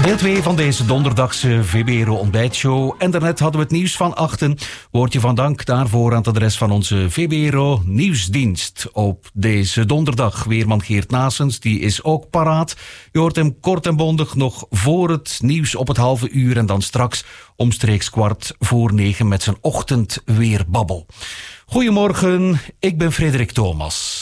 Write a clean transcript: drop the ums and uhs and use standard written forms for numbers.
Deel 2 van deze donderdagse VBRO ontbijtshow. En daarnet hadden we het nieuws van 8. Woordje van dank daarvoor aan het adres van onze VBRO nieuwsdienst. Op deze donderdag weerman Geert Naessens, die is ook paraat. Je hoort hem kort en bondig nog voor het nieuws op het halve uur. En dan straks omstreeks 8:45 met zijn ochtendweerbabbel. Goedemorgen, ik ben Frederik Thomas.